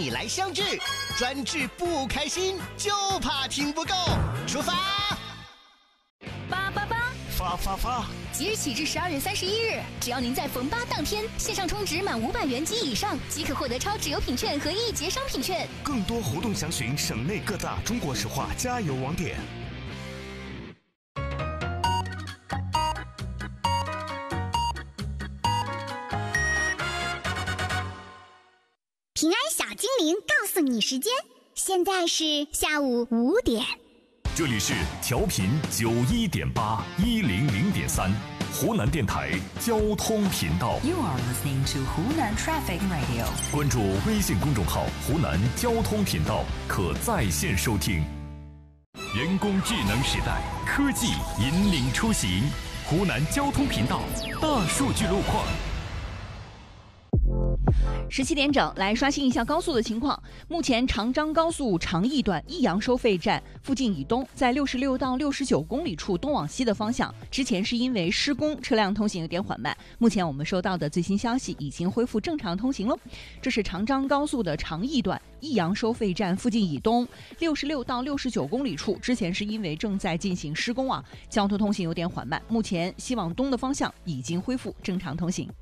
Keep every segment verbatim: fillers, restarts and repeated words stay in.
你来相聚，专治不开心，就怕听不够。出发！ 八八八， 发发发！ 即日起至十二月三十一日，只要您在逢八当天线上充值满五百元及以上，即可获得超值优品券和一节商品券。 更多活动详询省内各大中国石化加油网点。 平安小精灵告诉你时间，现在是下午五点。 这里是调频九一点八一零零点三，湖南电台交通频道。 You are listening to Hunan Traffic Radio。 关注微信公众号“湖南交通频道”，可在线收听。人工智能时代，科技引领出行。湖南交通频道大数据路况。 十七点整，来刷新一下高速的情况。目前长张高速长义段益阳收费站附近以东，在六十六到六十九公里处东往西的方向，之前是因为施工，车辆通行有点缓慢。目前我们收到的最新消息，已经恢复正常通行了。这是长张高速的长义段益阳收费站附近以东，六十六到六十九公里处，之前是因为正在进行施工啊，交通通行有点缓慢。目前西往东的方向已经恢复正常通行。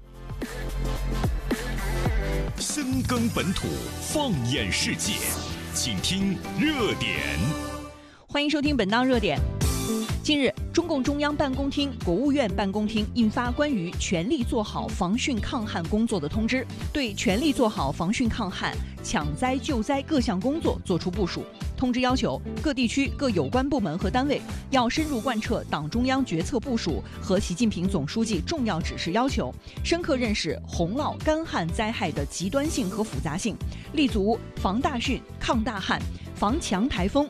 深耕本土，放眼世界，请听热点。 欢迎收听本档热点。近日，中共中央办公厅、国务院办公厅印发关于全力做好防汛抗旱工作的通知，对全力做好防汛抗旱、抢灾救灾各项工作作出部署。通知要求各地区各有关部门和单位要深入贯彻党中央决策部署和习近平总书记重要指示要求，深刻认识洪涝干旱灾害的极端性和复杂性，立足防大汛、抗大旱、防强台风，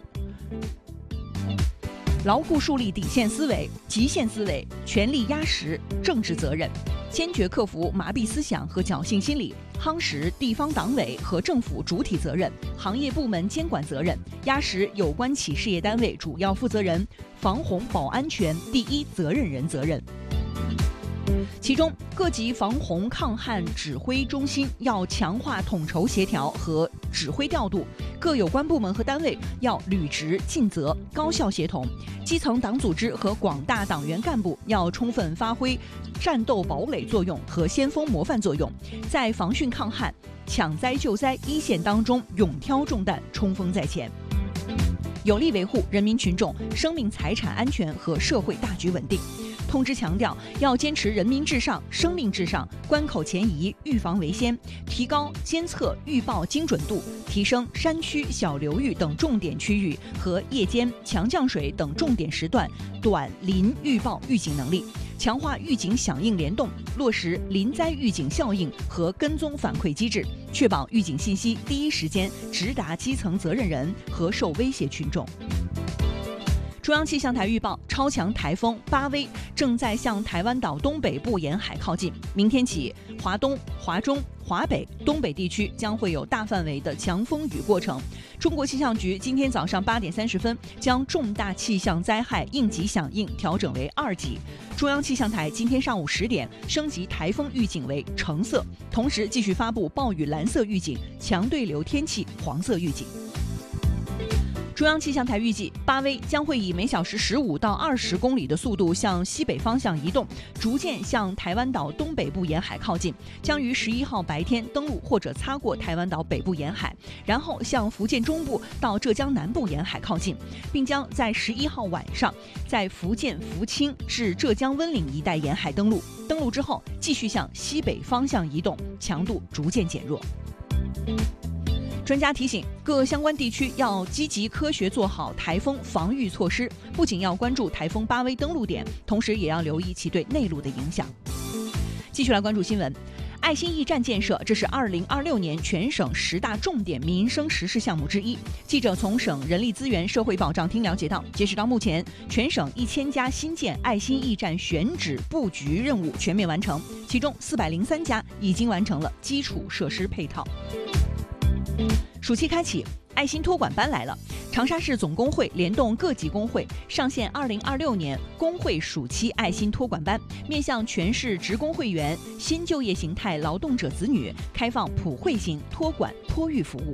牢固树立底线思维、极限思维，全力压实政治责任，坚决克服麻痹思想和侥幸心理，夯实地方党委和政府主体责任、行业部门监管责任，压实有关企事业单位主要负责人防洪保安全第一责任人责任。其中，各级防洪抗旱指挥中心要强化统筹协调和指挥调度，各有关部门和单位要履职尽责、高效协同，基层党组织和广大党员干部要充分发挥战斗堡垒作用和先锋模范作用，在防汛抗旱、抢灾救灾一线当中勇挑重担、冲锋在前，有力维护人民群众生命财产安全和社会大局稳定。通知强调，要坚持人民至上、生命至上，关口前移、预防为先，提高监测预报精准度，提升山区小流域等重点区域和夜间强降水等重点时段短临预报预警能力，强化预警响应联动，落实临灾预警效应和跟踪反馈机制，确保预警信息第一时间直达基层责任人和受威胁群众。中央气象台预报，超强台风巴威正在向台湾岛东北部沿海靠近。明天起，华东、华中、华北、东北地区将会有大范围的强风雨过程。中国气象局今天早上八点三十分将重大气象灾害应急响应调整为二级。中央气象台今天上午十点升级台风预警为橙色，同时继续发布暴雨蓝色预警、强对流天气黄色预警。中央气象台预计，巴威将会以每小时十五到二十公里的速度向西北方向移动，逐渐向台湾岛东北部沿海靠近，将于十一号白天登陆或者擦过台湾岛北部沿海，然后向福建中部到浙江南部沿海靠近，并将在十一号晚上在福建福清至浙江温岭一带沿海登陆。登陆之后，继续向西北方向移动，强度逐渐减弱。专家提醒，各相关地区要积极科学做好台风防御措施，不仅要关注台风巴威登陆点，同时也要留意其对内陆的影响。继续来关注新闻，爱心驿站建设，这是二零二六年全省十大重点民生实事项目之一。记者从省人力资源社会保障厅了解到，截止到目前，全省一千家新建爱心驿站选址布局任务全面完成，其中四百零三家已经完成了基础设施配套。暑期开启，爱心托管班来了。长沙市总工会联动各级工会上线二零二六年工会暑期爱心托管班，面向全市职工会员、新就业形态劳动者子女开放普惠型托管托育服务。